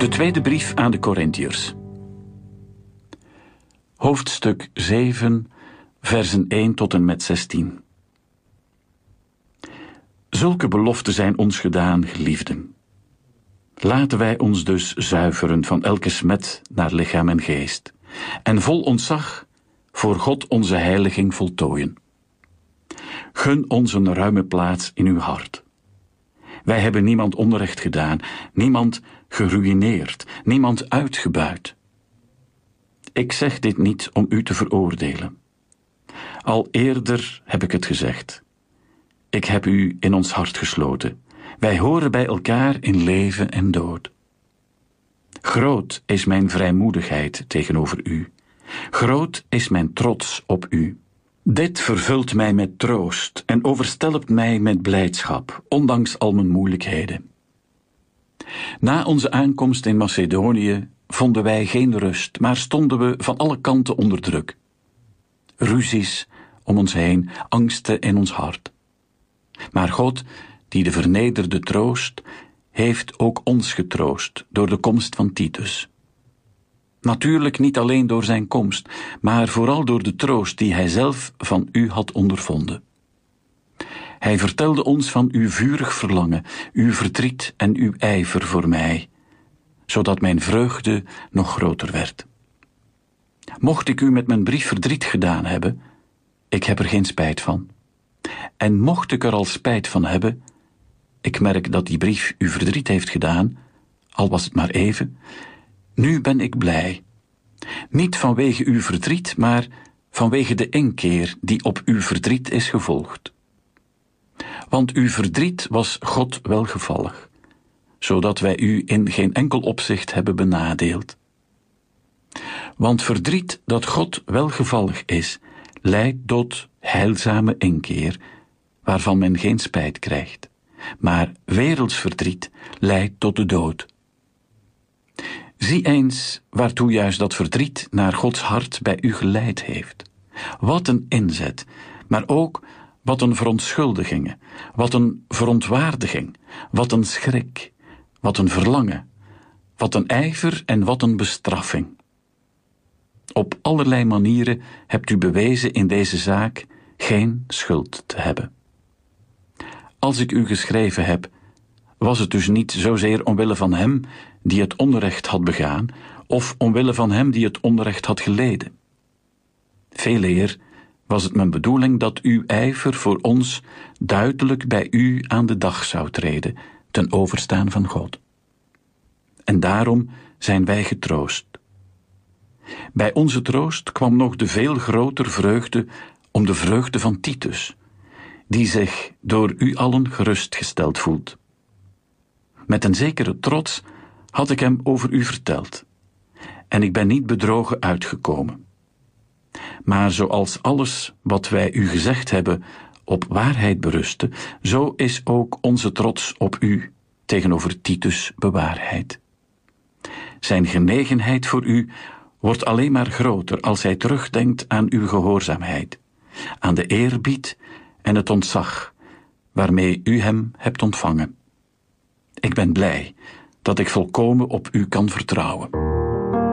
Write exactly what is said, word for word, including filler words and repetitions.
De tweede brief aan de Korintiërs. Hoofdstuk zeven, versen één tot en met zestien. Zulke beloften zijn ons gedaan, geliefden. Laten wij ons dus zuiveren van elke smet naar lichaam en geest, en vol ontzag voor God onze heiliging voltooien. Gun ons een ruime plaats in uw hart. Wij hebben niemand onrecht gedaan, niemand geruïneerd, niemand uitgebuit. Ik zeg dit niet om u te veroordelen. Al eerder heb ik het gezegd. Ik heb u in ons hart gesloten. Wij horen bij elkaar in leven en dood. Groot is mijn vrijmoedigheid tegenover u. Groot is mijn trots op u. Dit vervult mij met troost en overstelpt mij met blijdschap, ondanks al mijn moeilijkheden. Na onze aankomst in Macedonië vonden wij geen rust, maar stonden we van alle kanten onder druk. Ruzies om ons heen, angsten in ons hart. Maar God, die de vernederde troost, heeft ook ons getroost door de komst van Titus. Natuurlijk niet alleen door zijn komst, maar vooral door de troost die hij zelf van u had ondervonden. Hij vertelde ons van uw vurig verlangen, uw verdriet en uw ijver voor mij, zodat mijn vreugde nog groter werd. Mocht ik u met mijn brief verdriet gedaan hebben, ik heb er geen spijt van. En mocht ik er al spijt van hebben, ik merk dat die brief u verdriet heeft gedaan, al was het maar even, nu ben ik blij. Niet vanwege uw verdriet, maar vanwege de inkeer die op uw verdriet is gevolgd. Want uw verdriet was God welgevallig, zodat wij u in geen enkel opzicht hebben benadeeld. Want verdriet dat God welgevallig is, leidt tot heilzame inkeer, waarvan men geen spijt krijgt. Maar werelds verdriet leidt tot de dood. Zie eens waartoe juist dat verdriet naar Gods hart bij u geleid heeft. Wat een inzet, maar ook wat een verontschuldigingen, wat een verontwaardiging, wat een schrik, wat een verlangen, wat een ijver en wat een bestraffing. Op allerlei manieren hebt u bewezen in deze zaak geen schuld te hebben. Als ik u geschreven heb, was het dus niet zozeer omwille van hem die het onrecht had begaan, of omwille van hem die het onrecht had geleden. Veeleer was het mijn bedoeling dat uw ijver voor ons duidelijk bij u aan de dag zou treden, ten overstaan van God. En daarom zijn wij getroost. Bij onze troost kwam nog de veel groter vreugde om de vreugde van Titus, die zich door u allen gerustgesteld voelt. Met een zekere trots had ik hem over u verteld, en ik ben niet bedrogen uitgekomen. Maar zoals alles wat wij u gezegd hebben op waarheid berustte, zo is ook onze trots op u tegenover Titus bewaarheid. Zijn genegenheid voor u wordt alleen maar groter als hij terugdenkt aan uw gehoorzaamheid, aan de eerbied en het ontzag waarmee u hem hebt ontvangen. Ik ben blij dat ik volkomen op u kan vertrouwen.